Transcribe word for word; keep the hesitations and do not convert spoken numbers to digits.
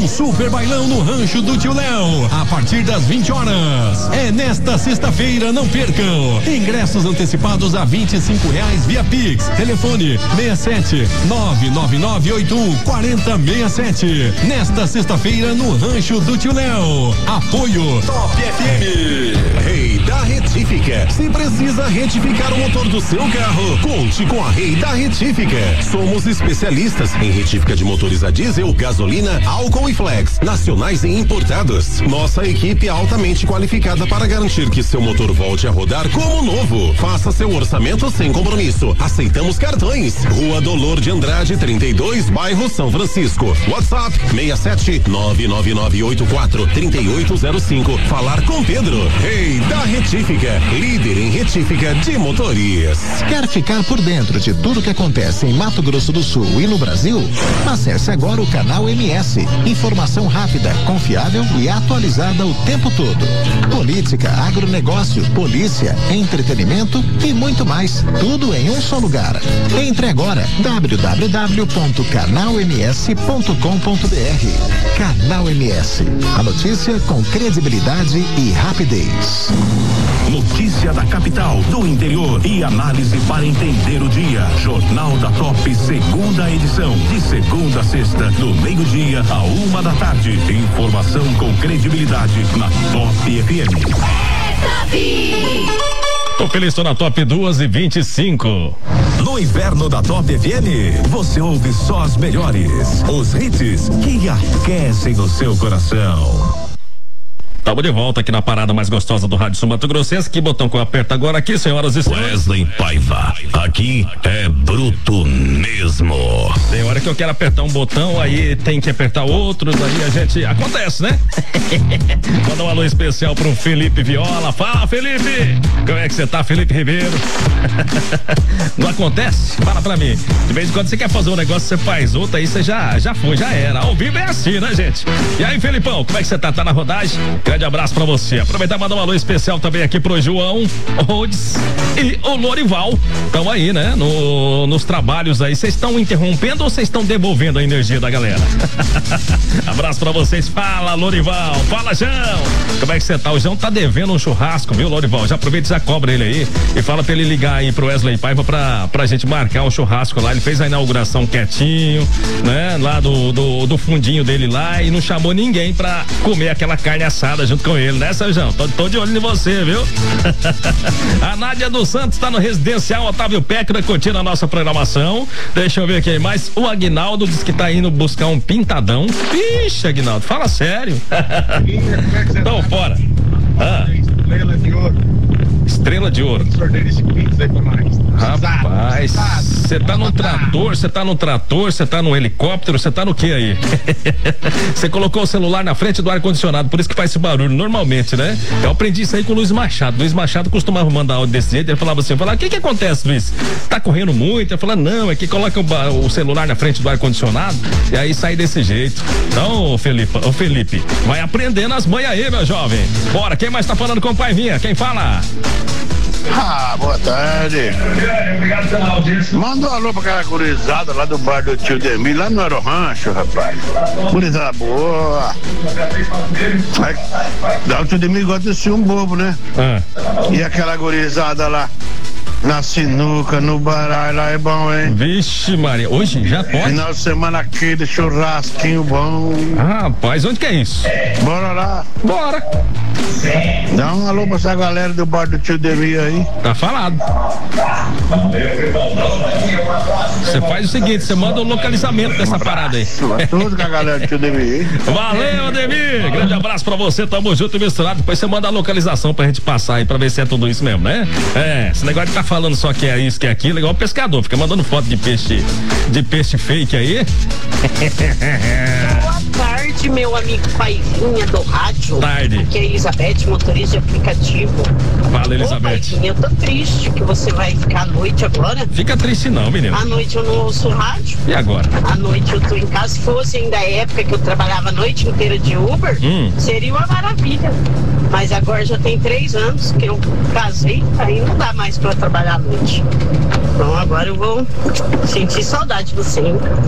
super bailão no Rancho do Tio Léo, a partir das vinte horas. É nesta sexta-feira, não percam. Ingressos antecipados a vinte e cinco reais via Pix. Telefone seis sete nove nove nove oito um quatro zero seis sete. Nesta sexta-feira no Rancho do Tio Léo. Apoio Top F M. Rei da Retífica. Se precisa retificar o motor do seu carro, conte com a Rei da Retífica. Somos especialistas em retífica de motores a diesel, gasolina, álcool e flex, nacionais e importados. Nossa equipe é altamente qualificada para garantir que seu motor volte a rodar como novo. Faça seu orçamento sem compromisso. Aceitamos cartões. Rua Dolor de Andrade, trinta e dois, bairro São Francisco. WhatsApp seis sete nove nove nove oito quatro três oito zero cinco. Falar com Pedro. Rei da Retífica, líder em retífica de motores. Quer ficar por dentro de tudo que acontece em Mato Grosso do Sul e no Brasil? Acesse agora o canal M S. Informação rápida, confiável e atualizada o tempo todo. Política, agronegócio, polícia, entretenimento e muito mais. Tudo em um só lugar. Entre agora. w w w ponto canal m s ponto com ponto b r. Canal M S. A notícia com credibilidade e rapidez. Notícia da capital, do interior e análise para entender o dia. Jornal da Top, segunda edição, de segunda a sexta, do meio-dia a uma da tarde. Informação com credibilidade na Top F M. Tô feliz, tô na Top duas e vinte e cinco. No inverno da Top F M, você ouve só as melhores, os hits que aquecem o seu coração. Estamos de volta aqui na parada mais gostosa do Rádio Sul Mato Grossense. Que botão que eu aperto agora aqui, senhoras e senhores? Wesley Paiva, aqui é bruto mesmo. Tem hora que eu quero apertar um botão, aí tem que apertar outros, aí a gente, acontece, né? Manda um alô especial pro Felipe Viola. Fala, Felipe! Como é que você tá, Felipe Ribeiro? Não acontece? Fala pra mim. De vez em quando você quer fazer um negócio, você faz outro, aí você já, já foi, já era. Ao vivo é assim, né, gente? E aí, Felipão, como é que você tá? Tá na rodagem? Grande abraço pra você. Aproveitar e mandar um alô especial também aqui pro João Rhodes e o Lorival. Estão aí, né? No, nos trabalhos aí. Vocês estão interrompendo ou vocês estão devolvendo a energia da galera? Abraço pra vocês. Fala, Lorival. Fala, João. Como é que você tá? O João tá devendo um churrasco, viu, Lorival? Já aproveita e já cobra ele aí e fala pra ele ligar aí pro Wesley Paiva pra, pra gente marcar um churrasco lá. Ele fez a inauguração quietinho, né? Lá do, do, do fundinho dele lá e não chamou ninguém pra comer aquela carne assada junto com ele, né, seu João? Tô, tô de olho em você, viu? A Nádia dos Santos tá no residencial Otávio Pécora curtindo a nossa programação. Deixa eu ver aqui mais. O Aguinaldo diz que tá indo buscar um pintadão. Vixe, Aguinaldo, fala sério. Então, fora. Ah. Estrela de ouro. Estrela de ouro. Rapaz, você tá num trator, você tá num trator, você tá num helicóptero, você tá no que aí? Você colocou o celular na frente do ar-condicionado, por isso que faz esse barulho normalmente, né? Eu aprendi isso aí com o Luiz Machado. Luiz Machado costumava mandar áudio desse jeito, ele falava assim, eu falava, o que que acontece, Luiz? Tá correndo muito? Eu falava, não, é que coloca o, o celular na frente do ar-condicionado e aí sai desse jeito. Então, Felipe, ô Felipe, vai aprendendo as manhas aí, meu jovem. Bora, quem mais tá falando com o Paivinha? Quem fala? Ah, boa tarde. Manda um alô pra aquela gurizada lá do bar do tio Demir, lá no Aerorancho, rapaz. Gurizada boa. Lá o tio Demir gosta de ser um bobo, né? Ah. E aquela gurizada lá na sinuca, no baralho, lá é bom, hein? Vixe, Maria, hoje já pode? Final de semana aquele churrasquinho bom. Ah, rapaz, onde que é isso? Bora lá. Bora. Dá um alô pra essa galera do bar do tio Demir aí. Tá falado. Você faz o seguinte, você manda o localizamento dessa um parada aí. Tudo com a galera do tio Demir. Valeu, Ademir. Grande abraço pra você, tamo junto e misturado. Depois você manda a localização pra gente passar aí, pra ver se é tudo isso mesmo, né? É, esse negócio de tá falando só que é isso, que é aquilo, igual o pescador, fica mandando foto de peixe, de peixe fake aí. Boa tarde, meu amigo Paivinha do rádio. Tarde. Aqui é a Elizabeth, motorista de aplicativo. Fala, Elizabeth. Ô, Paivinha, eu tô triste que você vai ficar à noite agora. Fica triste não, menino. À noite eu não ouço rádio. E agora? À noite eu tô em casa. Se fosse ainda a época que eu trabalhava a noite inteira de Uber, hum. seria uma maravilha. Mas agora já tem três anos que eu casei, aí não dá mais pra trabalhar à noite. Então agora eu vou sentir saudade de você, hein?